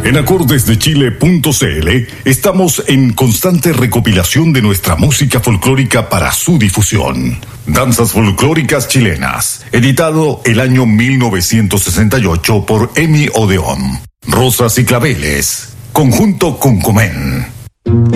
En acordesdechile.cl estamos en constante recopilación de nuestra música folclórica para su difusión. Danzas folclóricas chilenas, editado el año 1968 por Emi Odeón. Rosas y claveles, conjunto Cuncumén.